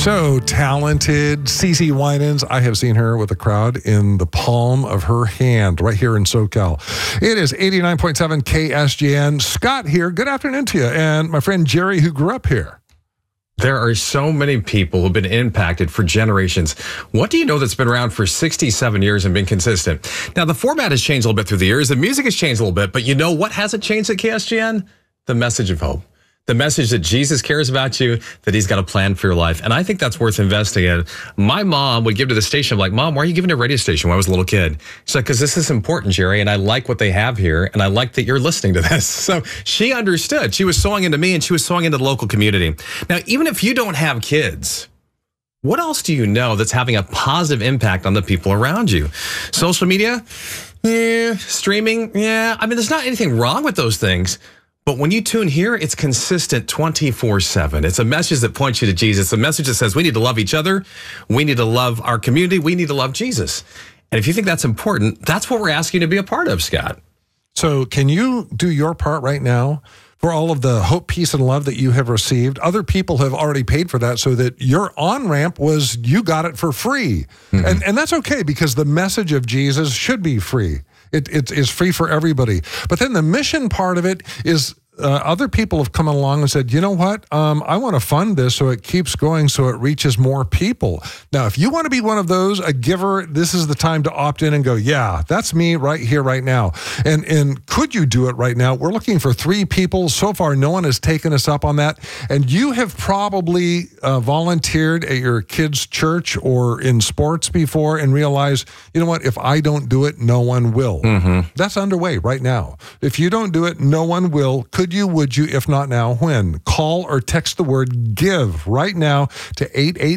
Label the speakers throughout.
Speaker 1: So talented, CeCe Winans. I have seen her with a crowd in the palm of her hand right here in SoCal. It is 89.7 KSGN. Scott here. Good afternoon to you. And my friend Jerry, who grew up here.
Speaker 2: There are so many people who've been impacted for generations. What do you know that's been around for 67 years and been consistent? Now, the format has changed a little bit through the years. The music has changed a little bit. But you know what hasn't changed at KSGN? The message of hope. The message that Jesus cares about you, that he's got a plan for your life. And I think that's worth investing in. My mom would give to the station, I'm like, Mom, why are you giving to a radio station when I was a little kid? She's like, because this is important, Jerry, and I like what they have here, and I like that you're listening to this. So she understood. She was sowing into me, and she was sowing into the local community. Now, even if you don't have kids, what else do you know that's having a positive impact on the people around you? Social media? Yeah. Streaming? Yeah. I mean, there's not anything wrong with those things. But when you tune here, it's consistent 24/7. It's a message that points you to Jesus. A message that says we need to love each other. We need to love our community. We need to love Jesus. And if you think that's important, that's what we're asking you to be a part of, Scott.
Speaker 1: So can you do your part right now for all of the hope, peace, and love that you have received? Other people have already paid for that, so that your on-ramp was you got it for free. Mm-hmm. And that's okay, because the message of Jesus should be free. It is free for everybody. But then the mission part of it is other people have come along and said, you know what, I want to fund this so it keeps going, so it reaches more people. Now, if you want to be one of those, a giver, this is the time to opt in and go, yeah, that's me right here, right now. And could you do it right now? We're looking for 3 people. So far, no one has taken us up on that. And you have probably volunteered at your kids' church or in sports before and realized, you know what, if I don't do it, no one will. Mm-hmm. That's underway right now. If you don't do it, no one will. Could you, would you? If not now, when? Call or text the word GIVE right now to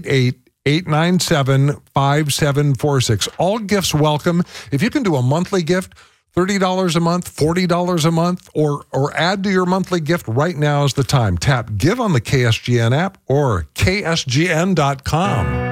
Speaker 1: 888-897-5746. All gifts welcome. If you can do a monthly gift, $30 a month, $40 a month, or add to your monthly gift, right now is the time. Tap Give on the KSGN app or ksgn.com.